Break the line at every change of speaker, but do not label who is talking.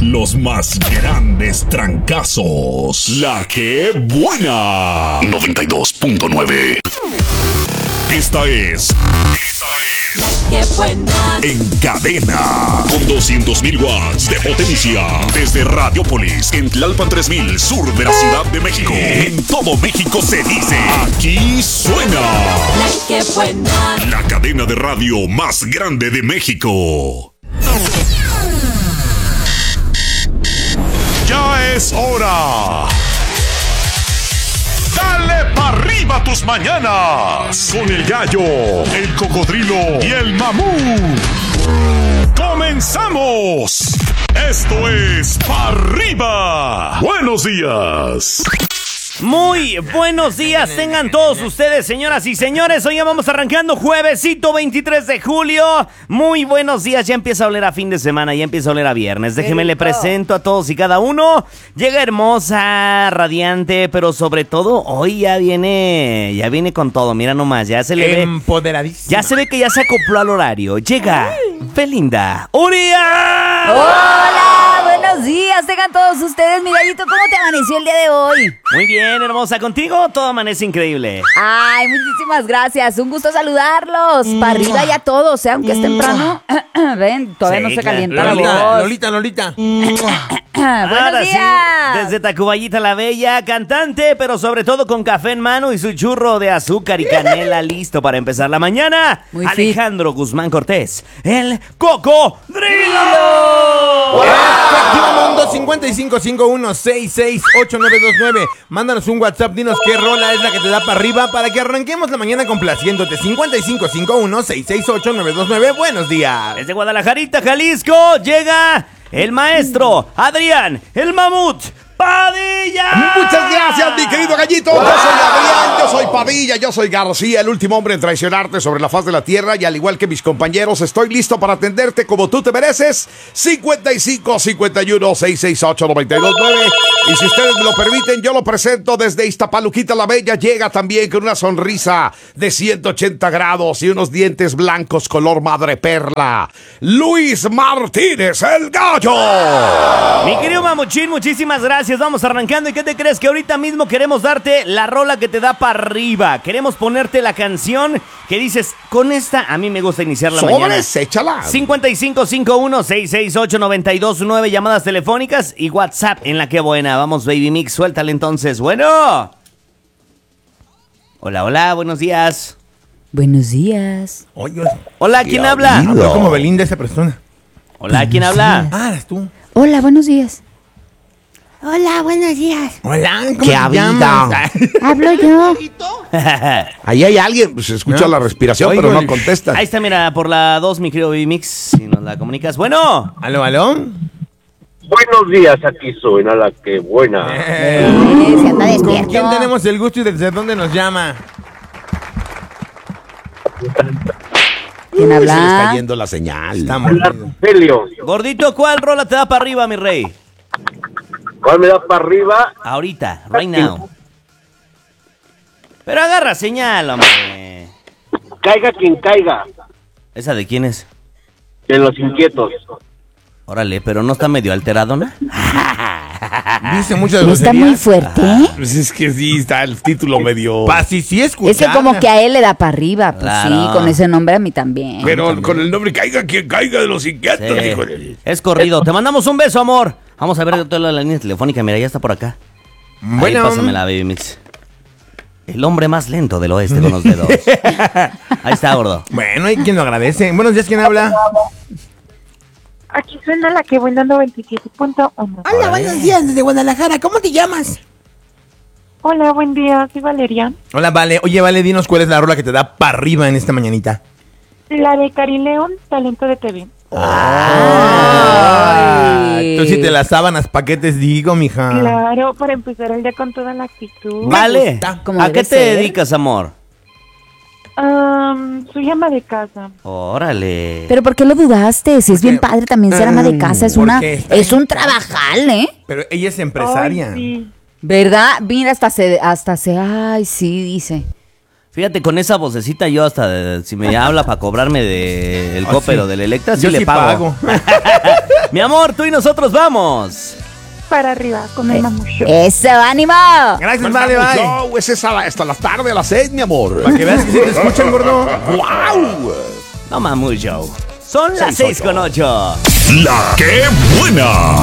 Los más grandes trancazos. La que buena. 92.9. Esta es
¡Qué buena!
En Cadena, con 200.000 watts de potencia, desde Radiopolis, en Tlalpan 3000, sur de la Ciudad de México. En todo México se dice, aquí suena
¡La que buena!
la cadena de radio más grande de México. Ya es hora. Dale pa' arriba tus mañanas con el gallo, el cocodrilo y el mamú. ¡Comenzamos! Esto es Pa' Arriba. Buenos días.
Muy buenos días tengan todos ustedes, señoras y señores. Hoy ya vamos arrancando juevesito 23 de julio. Muy buenos días, ya empieza a oler a fin de semana, ya empieza a oler a viernes. Déjenme le presento a todos y cada uno. Llega hermosa, radiante, pero sobre todo hoy ya viene con todo. Mira nomás, ya se le ve
empoderadísima.
Ya se ve que ya se acopló al horario. Llega Belinda Uría.
¡Hola! Buenos días, tengan todos ustedes. Mi gallito, ¿cómo te amaneció el día de hoy?
Muy bien, hermosa. Contigo todo amanece increíble.
Ay, muchísimas gracias. Un gusto saludarlos. Para arriba ya todos, aunque es temprano. Ven, todavía
Sí,
no se
claro.
calienta la voz.
Lolita.
Buenos días.
Sí, desde Tacuballita la Bella, cantante, pero sobre todo con café en mano y su churro de azúcar y canela listo para empezar la mañana.
Muy fit.
Alejandro Guzmán Cortés, el Cocodrilo.
Mundo 5551668929. Mándanos un WhatsApp, dinos qué rola es la que te da para arriba para que arranquemos la mañana complaciéndote. 5551668929. Buenos días.
Desde Guadalajarita, Jalisco, llega el maestro Adrián, el mamut Padilla.
Muchas gracias, mi querido gallito. Yo soy Adrián, yo soy Padilla, yo soy García, el último hombre en traicionarte sobre la faz de la tierra. Y al igual que mis compañeros, estoy listo para atenderte como tú te mereces. 5551668929. Y si ustedes me lo permiten, yo lo presento desde Iztapaluquita la Bella. Llega también con una sonrisa de 180 grados y unos dientes blancos color madre perla. Luis Martínez, el gallo.
Mi querido Mamuchín, muchísimas gracias. Vamos arrancando. ¿Y qué te crees? Que ahorita mismo queremos darte la rola que te da para arriba. Queremos ponerte la canción que dices, con esta a mí me gusta iniciar la mañana.
Sobres, échala.
5551668929, llamadas telefónicas y WhatsApp en la que buena. Vamos, Baby Mix, suéltale entonces. Bueno. Hola, buenos días.
Buenos días.
Oye,
Hola, ¿quién habla?
habla como Belinda esa persona.
Hola, ¿quién habla?
Ah, eres tú.
Hola, buenos días.
Hola, buenos días.
Hola, ¿cómo
¿Qué
te
habita?
llamas?
Hablo yo.
Ahí hay alguien, pues escucha
No,
la respiración,
oigo
pero no
el-
contesta.
Ahí está, mira, por la 2, mi querido Baby Mix, si nos la comunicas. Bueno.
¿Aló?
Buenos días, aquí suena la que buena.
Se anda
¿Con
despierto.
quién tenemos el gusto y desde dónde nos llama?
¿Quién
Se le está
habla?
yendo la señal.
Estamos.
Helio,
Gordito, ¿cuál rola te da para arriba, mi rey?
¿cuál me da para arriba?
Ahorita, right now. Pero agarra señal, hombre.
Caiga quien caiga,
¿Esa de quién es?
de los inquietos.
Órale, pero no está medio alterado, ¿no?
Dice muchas
¿No está muy
groserías.
fuerte?
Pues es que sí, está el título medio...
Sí, escuchar.
Ese como que a él le da para arriba. Pues
Claro.
sí, con ese nombre a mí también.
Pero con el nombre caiga quien caiga de los inquietos,
Sí.
híjole.
Es corrido. Te mandamos un beso, amor. Vamos a ver toda la línea telefónica. Mira, ya está por acá.
Bueno,
Ahí, pásame la Baby Mix. El hombre más lento del oeste con los dedos. Ahí está, gordo.
bueno, hay quien lo agradece. Buenos días, ¿quién habla?
Aquí suena la que buena 97.1.
Hola, buenos días, desde Guadalajara. ¿Cómo te llamas?
Hola, buen día. Soy Valeria.
Hola, Vale. Oye, Vale, dinos cuál es la rola que te da para arriba en esta mañanita.
La de Cari León, talento de TV.
Ay.
Tú sí te las sábanas, paquetes, digo, mija.
Claro, para empezar el día con toda la actitud.
Vale.
gusta.
Como
¿A
debe
qué te
ser.
dedicas, amor?
Soy ama de casa.
Órale.
Pero ¿por qué lo dudaste? Si es bien
Porque-
padre también ser ama de casa, es
porque está
es
bien
un trabajal, ¿eh?
Pero ella es empresaria.
Ay, sí.
¿Verdad? Mira, ay, sí, dice.
Fíjate, con esa vocecita yo hasta si me habla para cobrarme del copero del Electra, sí
Yo
le
sí
pago. Mi amor, tú y nosotros vamos.
Para arriba, con el mamucho.
¡Eso, ánimo!
Gracias, vale,
Vamos,
bye.
show, ese es hasta la tarde, a las 6, mi amor.
Para que veas que sí te escuchan, gordo.
¡Wow!
No mamucho. Son las 6:08.
La que buena.